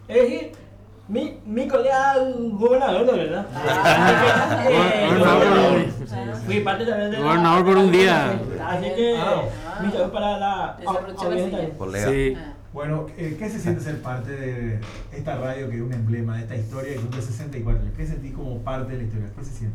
Es decir, mi colega gobernador, ¿no? ¿Verdad? Fui parte también de gobernador por un día. Así que mi saludo para la audiencia también. Colega. Sí. Bueno, ¿qué se siente ser parte de esta radio que es un emblema de esta historia que cumple 64 años? ¿Qué sentís como parte de la historia? ¿Qué se siente?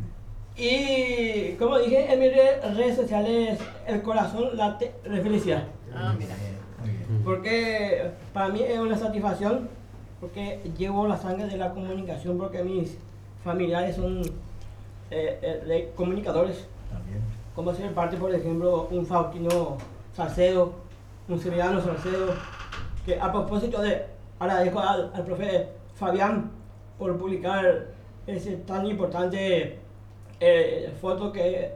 Y como dije en mis redes sociales, el corazón late de felicidad. Mira. Muy bien. Porque para mí es una satisfacción, porque llevo la sangre de la comunicación, porque mis familiares son de comunicadores. También. Como ser parte, por ejemplo, un Faustino Salcedo, un Sevillano Salcedo, que a propósito de, agradezco al profe Fabián por publicar ese tan importante foto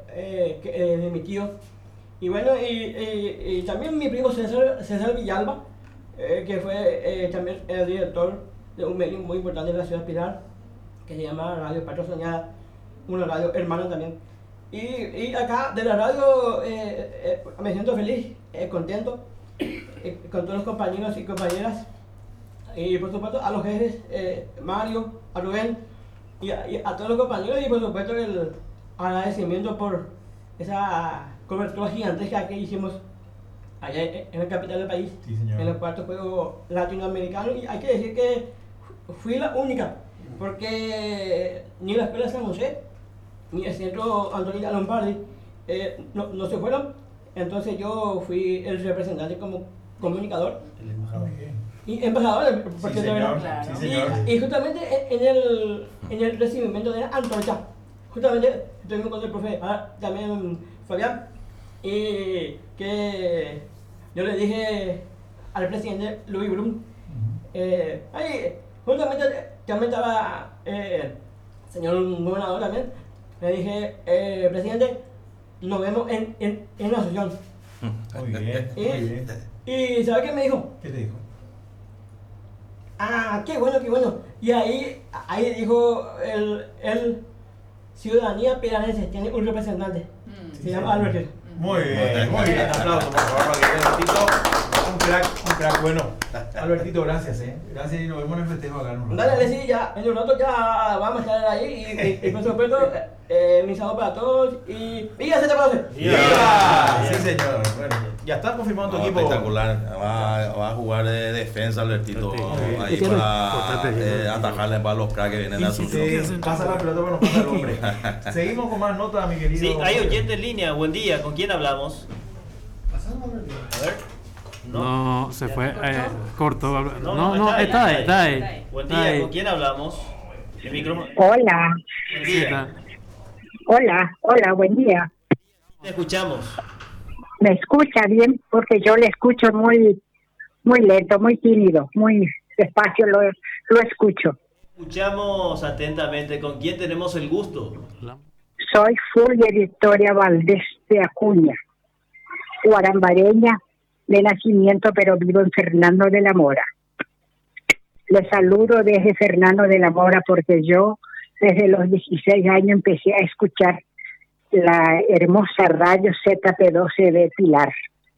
de mi tío. Y bueno, y también mi primo César Villalba, que fue también el director de un medio muy importante de la ciudad de Pilar, que se llama Radio Patria Soñada, una radio hermana también. Y acá de la radio me siento feliz, contento, con todos los compañeros y compañeras, y por supuesto a los jefes, Mario, a Rubén, y a todos los compañeros, y por supuesto el agradecimiento por esa cobertura gigantesca que hicimos allá en la capital del país, Sí, señor. en los cuartos juegos latinoamericanos, y hay que decir que fui la única, porque ni la Escuela San José, ni el Centro Antonio Lombardi no se fueron, entonces yo fui el representante como comunicador. El embajador. Y embajador, porque Sí, de verdad. señor. Claro. Sí, señor. Y justamente en el recibimiento de la antorcha, justamente estuvimos con el profe, también Fabián, y que yo le dije al presidente Luis Blum, ahí justamente también estaba señor gobernador también, le dije, presidente, nos vemos en la asociación. Muy bien, muy bien. ¿Y sabe qué me dijo? ¿Qué te dijo? Ah, qué bueno, qué bueno. Y ahí dijo el ciudadanía pilarense, tiene un representante. Se llama Alberto. Muy bien, muy bien. Aplausos, por favor, para que Albertito, un crack bueno. Albertito, gracias, Gracias y nos vemos en el festejo acá. Dale, Alexis, ya, en un rato ya vamos a estar ahí y por supuesto, mi saludo para todos y ¡viva se te conoce! ¡Viva! Sí, señor. Bueno, ya está confirmado tu equipo. Espectacular. Va a jugar de defensa Albertito ahí para atajarle para los cracks que vienen a su Sí, pasa la pelota, pero no pasa el hombre. Seguimos con más notas, mi querido. Sí, hay oyente en línea. Buen día. ¿Con quién hablamos? A ver. No, se fue. Cortó. No, No, está ahí. Buen día. ¿Con quién hablamos? El micrófono. Hola, Buen Sí, día. hola, buen día. Te escuchamos. ¿Me escucha bien? Porque yo le escucho muy lento, muy tímido, muy despacio lo escucho. Escuchamos atentamente. ¿Con quién tenemos el gusto? Soy Fulvia Victoria Valdés de Acuña, guarambareña de nacimiento, pero vivo en Fernando de la Mora. Les saludo desde Fernando de la Mora porque yo desde los 16 años empecé a escuchar la hermosa radio ZP12 de Pilar.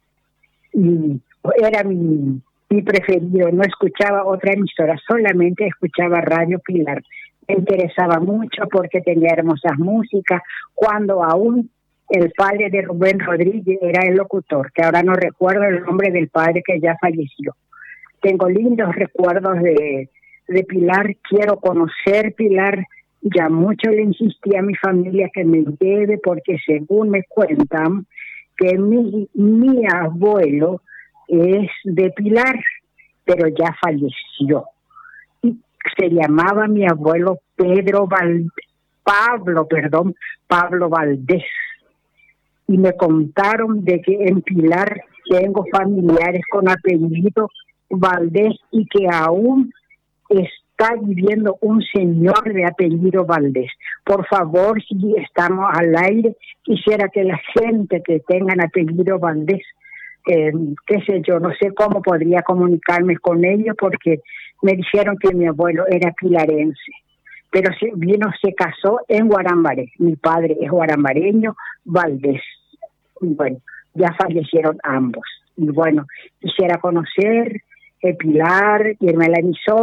Y era mi preferido, no escuchaba otra emisora, solamente escuchaba Radio Pilar. Me interesaba mucho porque tenía hermosas músicas, cuando aún el padre de Rubén Rodríguez era el locutor, que ahora no recuerdo el nombre del padre que ya falleció. Tengo lindos recuerdos de Pilar, quiero conocer Pilar. Ya mucho le insistí a mi familia que me lleve porque según me cuentan que mi abuelo es de Pilar, pero ya falleció. Y se llamaba mi abuelo Pablo Valdés. Y me contaron de que en Pilar tengo familiares con apellido Valdés y que aún está viviendo un señor de apellido Valdés. Por favor, si estamos al aire, quisiera que la gente que tengan apellido Valdés, qué sé yo, no sé cómo podría comunicarme con ellos porque me dijeron que mi abuelo era pilarense, pero se casó en Guarambaré. Mi padre es guarambareño, Valdés. Y bueno, ya fallecieron ambos. Y bueno, quisiera conocer Pilar, irme a la emisora